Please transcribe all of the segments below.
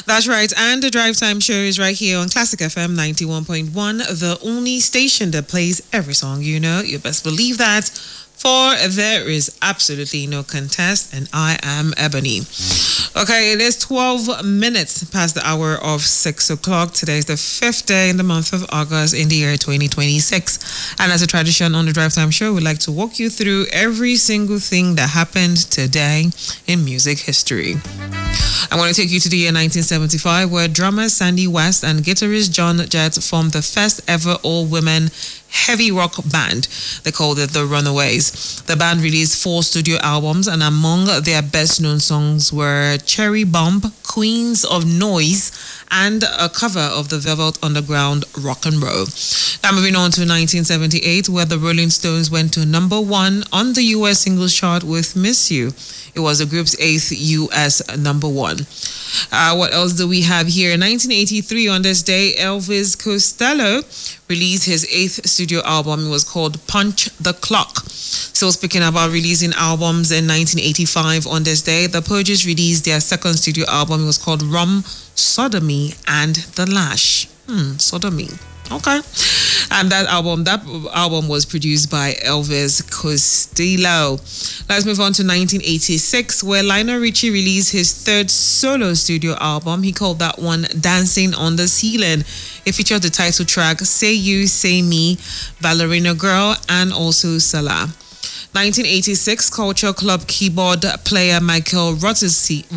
That's right. And the Drive Time Show is right here on Classic FM 91.1, the only station that plays every song you know. You best believe that. For there is absolutely no contest, and I am Ebony. Okay, it is 12 minutes past the hour of 6 o'clock. Today is the 5th day in the month of August in the year 2026. And as a tradition on the Drive Time Show, we'd like to walk you through every single thing that happened today in music history. I want to take you to the year 1975, where drummer Sandy West and guitarist John Jett formed the first ever all-women heavy rock band. They called it the Runaways. The band released 4 studio albums, and among their best-known songs were Cherry Bomb, Queens of Noise, and a cover of the Velvet Underground Rock and Roll. Now moving on to 1978, where the Rolling Stones went to number 1 on the US singles chart with Miss You. It was the group's 8th US number 1. What else do we have here? In 1983, on this day, Elvis Costello released his 8th studio album. It was called Punch the Clock. So speaking about releasing albums in 1985, on this day, the Purges released their 2nd studio album. It was called Rum, Sodomy, and The Lash. Sodomy. Okay. And that album was produced by Elvis Costello. Let's move on to 1986, where Lionel Richie released his 3rd solo studio album. He called that one Dancing on the Ceiling. It featured the title track Say You, Say Me, Ballerina Girl, and also Salah. 1986, Culture Club keyboard player Michael Rodetsky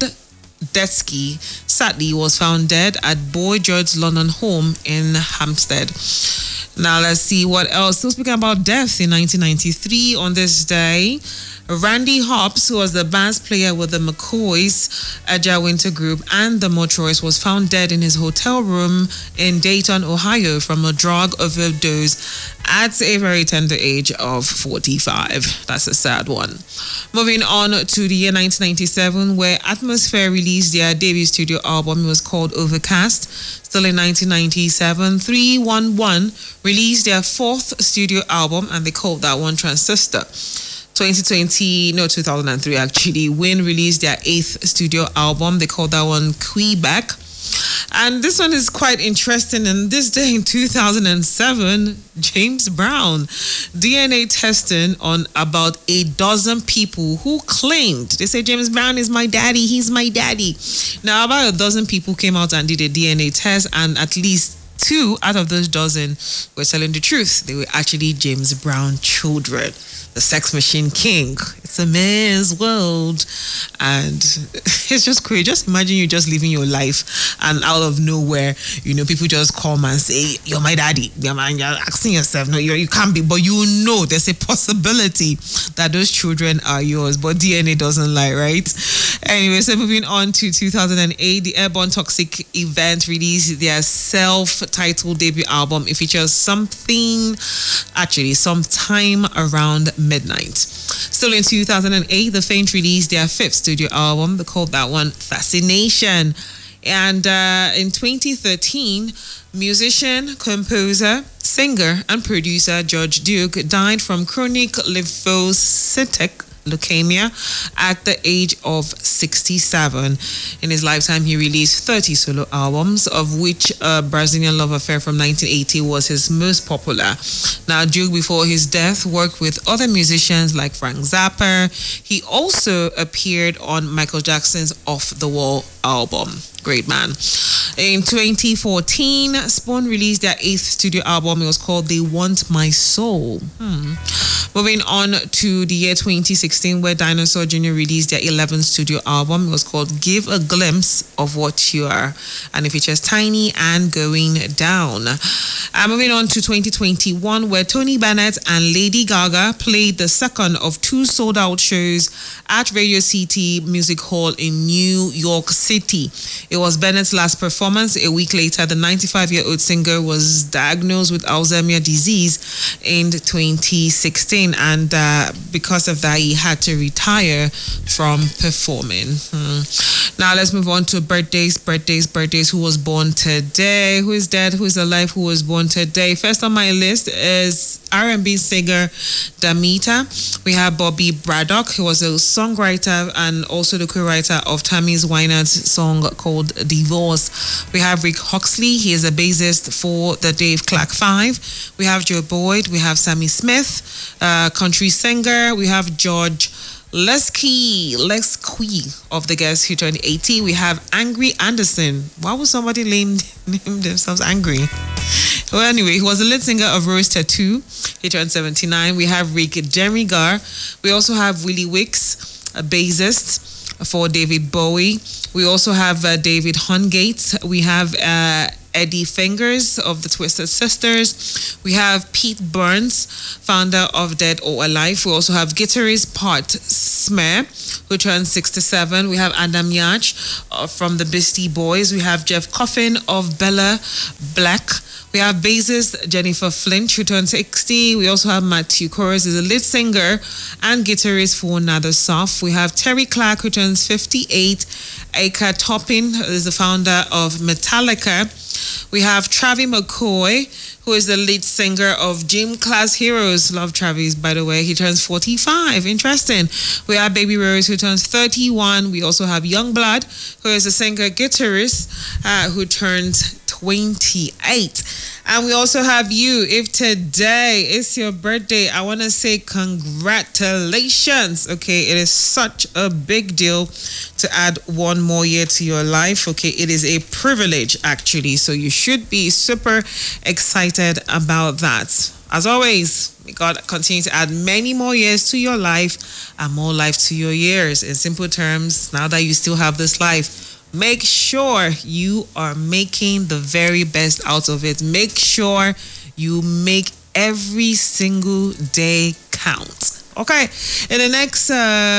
sadly was found dead at Boy George's London home in Hampstead. Now let's see what else. Still speaking about death, in 1993 on this day, Randy Hobbs, who was the bass player with the McCoys, Aja Winter Group, and the Motroys, was found dead in his hotel room in Dayton, Ohio, from a drug overdose at a very tender age of 45. That's a sad one. Moving on to the year 1997, where Atmosphere released their debut studio album. It was called Overcast. Still in 1997, 311 released their 4th studio album, and they called that one Transistor. 2003 actually, Win released their 8th studio album. They called that one Quebec. And this one is quite interesting. And this day in 2007, James Brown, DNA testing on about a dozen people who claimed, they say James Brown is my daddy, he's my daddy. Now, about a dozen people came out and did a DNA test, and at least 2 out of those dozen were telling the truth. They were actually James Brown children. The Sex Machine King. It's a man's world. And it's just crazy. Just imagine you just living your life, and out of nowhere, people just come and say, you're my daddy. You're asking yourself, no, you can't be. But there's a possibility that those children are yours. But DNA doesn't lie, right? Anyway, so moving on to 2008, the Airborne Toxic Event released their self-titled debut album. It features sometime around midnight. Still in 2008, The Faint released their 5th studio album. They called that one Fascination. And in 2013, musician, composer, singer, and producer George Duke died from chronic lymphocytic leukemia at the age of 67. In his lifetime, he released 30 solo albums, of which Brazilian Love Affair from 1980 was his most popular. Now, Duke, before his death, worked with other musicians like Frank Zappa. He also appeared on Michael Jackson's Off the Wall album. Great man. In 2014, Spoon released their 8th studio album. It was called They Want My Soul. Moving on to the year 2016, where Dinosaur Jr. released their 11th studio album. It was called Give a Glimpse of What You Are, and it features Tiny and Going Down. Moving on to 2021, where Tony Bennett and Lady Gaga played the second of 2 sold-out shows at Radio City Music Hall in New York City. It was Bennett's last performance. A week later, the 95-year-old singer was diagnosed with Alzheimer's disease in 2016, and because of that, he had to retire from performing. Now let's move on to birthdays. Who was born today? Who is dead? Who is alive? Who was born today? First on my list is R&B singer Damita. We have Bobby Braddock, who was a songwriter and also the co-writer of Tammy's Wynette's song called Divorce. We have Rick Huxley. He is a bassist for the Dave Clark 5. We have Joe Boyd. We have Sammy Smith, country singer. We have George Lesky of the Guests, who turned 80. We have Angry Anderson. Why would somebody name themselves Angry? Well, anyway, he was the lead singer of Rose Tattoo. He turned 79. We have Rick Jerigar. We also have Willie Wicks, a bassist for David Bowie. We also have David Hungate. We have Eddie Fingers of the Twisted Sisters. We have Pete Burns, founder of Dead or Alive. We also have guitarist Pat Smear, who turned 67. We have Adam Yach from the Beastie Boys. We have Jeff Coffin of Bella Black. We have bassist Jennifer Flint, who turned 60. We also have Matthew Chorus, who's a lead singer and guitarist for Another Soft. We have Terry Clark, who turns 58. Aka Toppin is the founder of Metallica. We have Travis McCoy, who is the lead singer of Gym Class Heroes. Love Travis, by the way. He turns 45. Interesting. We have Baby Rose, who turns 31. We also have Youngblood, who is a singer-guitarist who turns 28. And we also have you. If today is your birthday, I want to say congratulations. Okay, it is such a big deal to add one more year to your life. Okay, it is a privilege, actually. So you should be super excited about that. As always, may God continue to add many more years to your life and more life to your years. In simple terms, now that you still have this life, make sure you are making the very best out of it. Make sure you make every single day count. Okay, in the next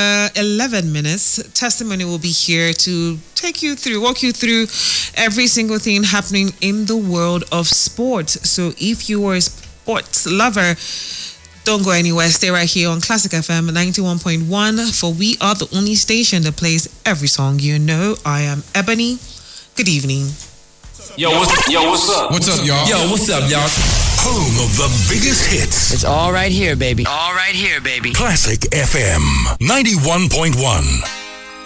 11 minutes, Testimony will be here to walk you through every single thing happening in the world of sports. So if you are a sports lover, don't go anywhere. Stay right here on Classic FM 91.1, for we are the only station that plays every song you know. I am Ebony. Good evening. Yo, what's up? What's up, y'all? Yo, what's up, y'all? Home of the biggest hits. It's all right here, baby. Classic FM 91.1.